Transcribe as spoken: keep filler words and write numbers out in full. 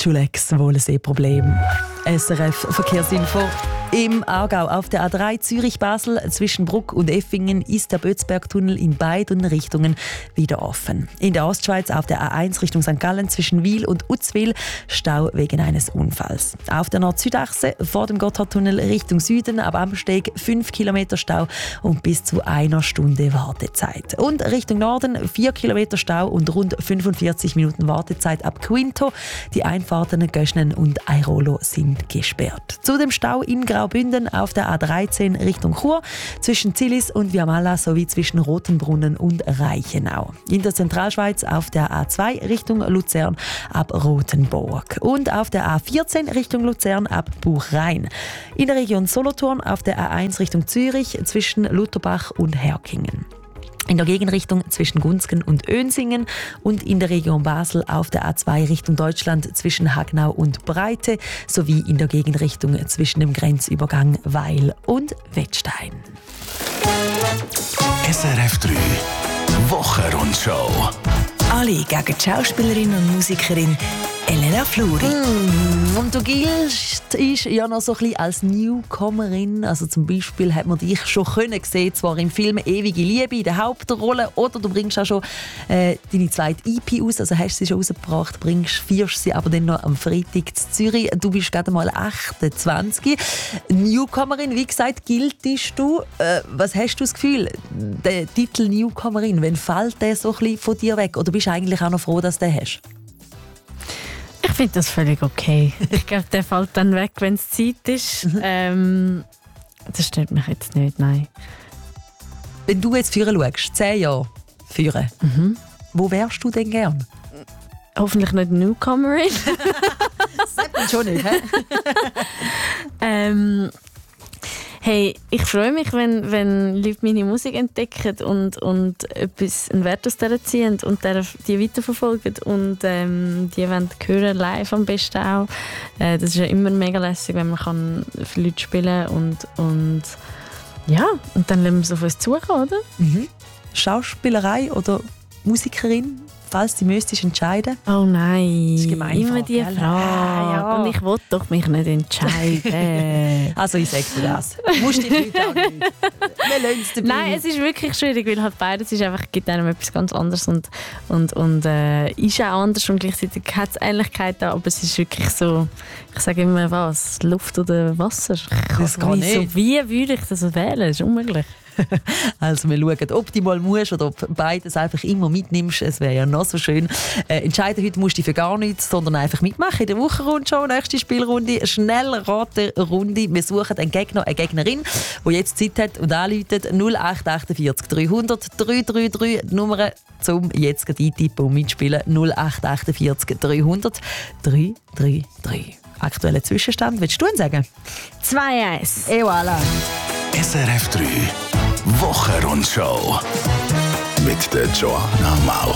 Schulex, Wohlseeproblem. S R F Verkehrsinfo. Im Aargau auf der A drei Zürich-Basel zwischen Bruck und Effingen ist der Bötzbergtunnel in beiden Richtungen wieder offen. In der Ostschweiz auf der A eins Richtung Sankt Gallen zwischen Wil und Uzwil Stau wegen eines Unfalls. Auf der Nord-Süd-Achse vor dem Gotthardtunnel Richtung Süden ab Amsteg fünf Kilometer Stau und bis zu einer Stunde Wartezeit. Und Richtung Norden vier Kilometer Stau und rund fünfundvierzig Minuten Wartezeit ab Quinto. Die Einfahrten Göschnen und Airolo sind gesperrt. Zu dem Stau in Graubünden auf der A dreizehn Richtung Chur zwischen Zillis und Viamala sowie zwischen Rotenbrunnen und Reichenau. In der Zentralschweiz auf der A zwei Richtung Luzern ab Rothenburg und auf der A vierzehn Richtung Luzern ab Buchrhein. In der Region Solothurn auf der A eins Richtung Zürich zwischen Lutherbach und Herkingen. In der Gegenrichtung zwischen Gunzgen und Önsingen und in der Region Basel auf der A zwei Richtung Deutschland zwischen Hagnau und Breite sowie in der Gegenrichtung zwischen dem Grenzübergang Weil und Wettstein. S R F drei Wochenrundschau. Alle gegen die Schauspielerin und Musikerin Elena Fluri. Mm, und du giltst ist ja noch so ein bisschen als Newcomerin. Also zum Beispiel hat man dich schon können sehen, zwar im Film «Ewige Liebe» in der Hauptrolle, oder du bringst auch schon äh, deine zweite E P aus, also hast sie schon rausgebracht, bringst, feierst sie aber dann noch am Freitag in Zürich. Du bist gerade mal achtundzwanzig. Newcomerin, wie gesagt, giltest du. Äh, was hast du das Gefühl, der Titel Newcomerin, wann fällt der so ein bisschen von dir weg? Oder bist du eigentlich auch noch froh, dass du den hast? Ich finde das völlig okay. Ich glaube, der fällt dann weg, wenn es Zeit ist. ähm, das stört mich jetzt nicht, nein. Wenn du jetzt führen schaust, zehn Jahre führen, mhm. wo wärst du denn gern? Hoffentlich nicht Newcomerin. Das sagt man schon nicht, hä? ähm, Hey, ich freue mich, wenn, wenn Leute meine Musik entdecken und, und etwas, einen Wert aus dieser ziehen und der, die weiterverfolgen und ähm, die wollen hören, live am besten auch. Äh, das ist ja immer mega lässig, wenn man kann für Leute spielen und, und ja, und dann lassen wir es auf uns zukommen, oder? Mhm. Schauspielerei oder Musikerin? Falls du müsstest entscheiden. Oh nein, das ist gemein, immer die Frage. Ah, ja. Und ich will doch mich nicht entscheiden. Also ich sage dir das. Du musst dich heute auch nicht. Wir lassen es dabei. Nein, es ist wirklich schwierig, weil halt beides ist einfach, gibt einem etwas ganz anderes und, und, und äh, ist auch anders und gleichzeitig hat es Ähnlichkeiten, aber es ist wirklich so, ich sage immer was, Luft oder Wasser. Das kann nicht. So, wie würde ich das wählen? Das ist unmöglich. Also wir schauen, ob du mal musst oder ob beides einfach immer mitnimmst. Es wäre ja noch so schön. Äh, entscheiden heute musst du für gar nichts, sondern einfach mitmachen. In der Wochenrundschau, nächste Spielrunde, Schnellraterrunde. Wir suchen einen Gegner, eine Gegnerin, die jetzt Zeit hat und anruft null acht achtundvierzig dreihundert drei drei drei. Die Nummer zum jetzt eintippen und mitspielen null acht achtundvierzig dreihundert drei drei drei. Aktueller Zwischenstand, willst du ihn sagen? zwei eins. Et voilà. S R F drei Wochenrundschau mit der Joanna Mauch.